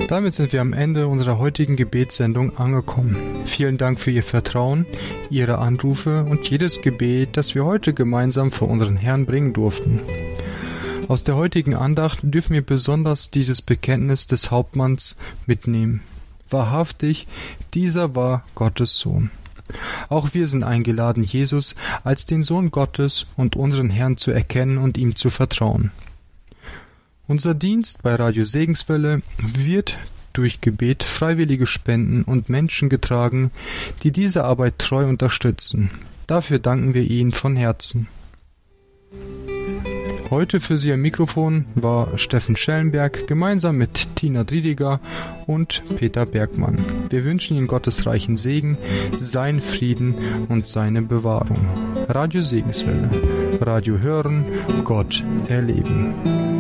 Damit sind wir am Ende unserer heutigen Gebetssendung angekommen. Vielen Dank für Ihr Vertrauen, Ihre Anrufe und jedes Gebet, das wir heute gemeinsam vor unseren Herrn bringen durften. Aus der heutigen Andacht dürfen wir besonders dieses Bekenntnis des Hauptmanns mitnehmen. Wahrhaftig, dieser war Gottes Sohn. Auch wir sind eingeladen, Jesus als den Sohn Gottes und unseren Herrn zu erkennen und ihm zu vertrauen. Unser Dienst bei Radio Segenswelle wird durch Gebet, freiwillige Spenden und Menschen getragen, die diese Arbeit treu unterstützen. Dafür danken wir Ihnen von Herzen. Heute für Sie am Mikrofon war Steffen Schellenberg gemeinsam mit Tina Driediger und Peter Bergmann. Wir wünschen Ihnen Gottes reichen Segen, seinen Frieden und seine Bewahrung. Radio Segenswelle. Radio hören, Gott erleben.